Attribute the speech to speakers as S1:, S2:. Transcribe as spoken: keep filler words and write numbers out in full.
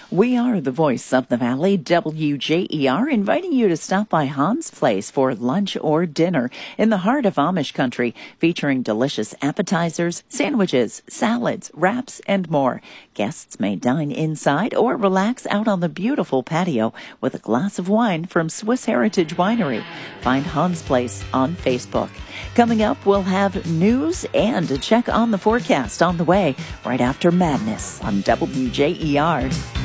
S1: We are the voice of the Valley, W J E R, inviting you to stop by Hans Place for lunch or dinner in the heart of Amish country, featuring delicious appetizers, sandwiches, salads, wraps, and more. Guests may dine inside or relax out on the beautiful patio with a glass of wine from Swiss Heritage Winery. Find Hans Place on Facebook. Coming up, we'll have news and a check on the forecast on the way right after Madness on W J E R.